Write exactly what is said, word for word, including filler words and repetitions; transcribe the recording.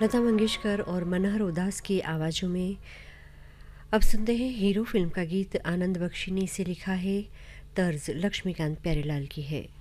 लता मंगेशकर और मनोहर उदास की आवाज़ों में अब सुनते हैं हीरो फिल्म का गीत। आनंद बख्शी ने इसे लिखा है, तर्ज लक्ष्मीकांत प्यारेलाल की है।